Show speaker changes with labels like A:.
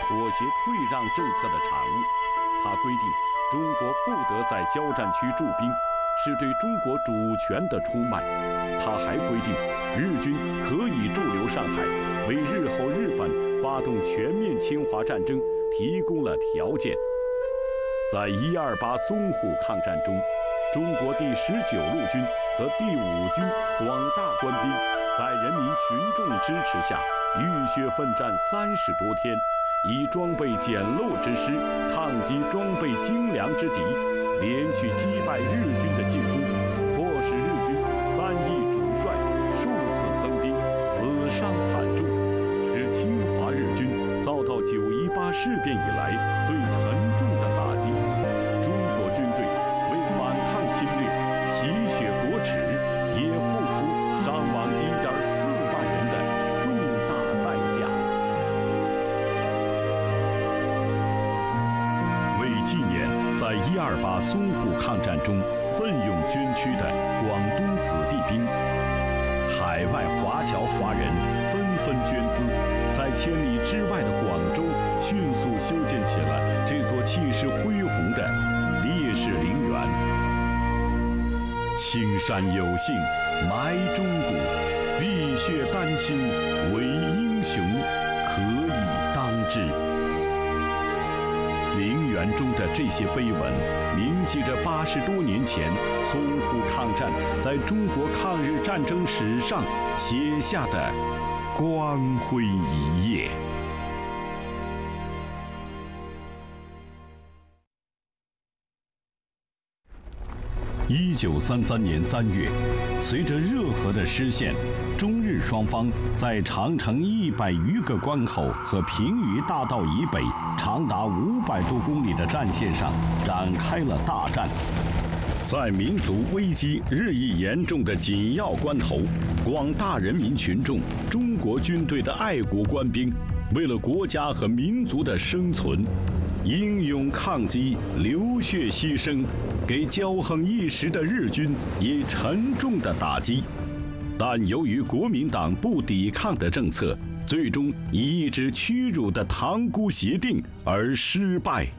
A: 妥协退让政策的产物。它规定中国不得在交战区驻兵，是对中国主权的出卖。它还规定日军可以驻留上海，为日后日本发动全面侵华战争提供了条件。在128淞沪抗战中，中国第19路军和第5军广大官兵在人民群众支持下，浴血奋战30多天，以装备简陋之师抗击装备精良之敌，连续击败日军的进攻，迫使日军3翼主帅数次增兵，死伤惨重，使侵华日军遭到9·18事变以来最沉重的打击。中国军队为反抗侵略，洗雪国耻，也付出伤亡1.4万人的重大代价。为纪念在128淞沪抗战中奋勇捐躯的广东子弟兵，海外华侨华人纷纷捐资，在千里之外的广州迅速修建起了这座气势恢宏的烈士陵园。青山有幸埋忠骨，碧血丹心为英雄，可以当之。陵园中的这些碑文，铭记着80多年前淞沪抗战在中国抗日战争史上写下的光辉一页。1933年3月，随着热河的失陷，中日双方在长城100余个关口和平舆大道以北长达500多公里的战线上展开了大战。在民族危机日益严重的紧要关头，广大人民群众、中国军队的爱国官兵，为了国家和民族的生存，英勇抗击，流血牺牲，给骄横一时的日军以沉重的打击。但由于国民党不抵抗的政策，最终以一纸屈辱的塘沽协定而失败。